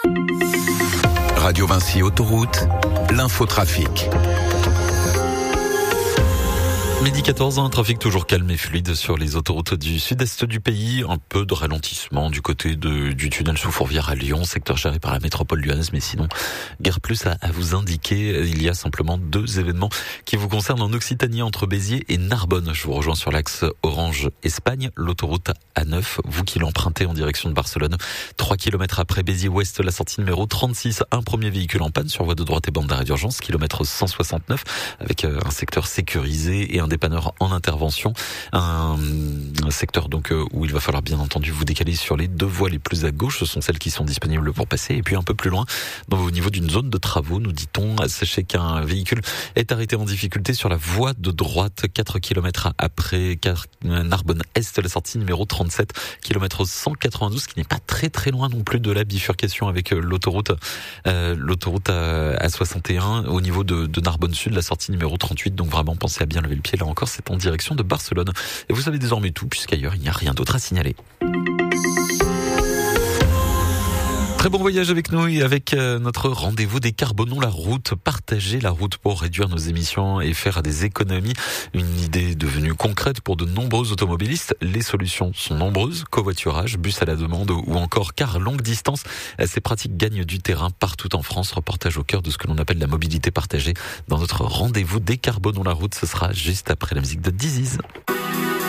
Radio Vinci Autoroute, l'infotrafic. Midi 14, un trafic toujours calme et fluide sur les autoroutes du sud-est du pays. Un peu de ralentissement du côté du tunnel sous Fourvière à Lyon, secteur géré par la métropole lyonnaise. Mais sinon, guère plus à vous indiquer. Il y a simplement 2 événements qui vous concernent en Occitanie entre Béziers et Narbonne. Je vous rejoins sur l'axe Orange-Espagne, l'autoroute A9. Vous qui l'empruntez en direction de Barcelone. 3 km après Béziers-Ouest, la sortie numéro 36. Un premier véhicule en panne sur voie de droite et bande d'arrêt d'urgence, kilomètre 169, avec un secteur sécurisé et un dépanneur en intervention, un secteur donc où il va falloir bien entendu vous décaler sur les 2 voies les plus à gauche, ce sont celles qui sont disponibles pour passer, et puis un peu plus loin, au niveau d'une zone de travaux, nous dit-on, sachez qu'un véhicule est arrêté en difficulté sur la voie de droite, 4 km après Narbonne-Est, la sortie numéro 37, kilomètre 192, qui n'est pas très loin non plus de la bifurcation avec l'autoroute A61 au niveau de Narbonne-Sud, la sortie numéro 38, donc vraiment pensez à bien lever le pied. Là encore, c'est en direction de Barcelone. Et vous savez désormais tout, puisqu'ailleurs, il n'y a rien d'autre à signaler. Très bon voyage avec nous et avec notre rendez-vous Décarbonons la route. Partager la route pour réduire nos émissions et faire des économies. Une idée devenue concrète pour de nombreux automobilistes. Les solutions sont nombreuses. Covoiturage, bus à la demande ou encore car longue distance. Ces pratiques gagnent du terrain partout en France. Reportage au cœur de ce que l'on appelle la mobilité partagée. Dans notre rendez-vous Décarbonons la route, ce sera juste après la musique de Diziz.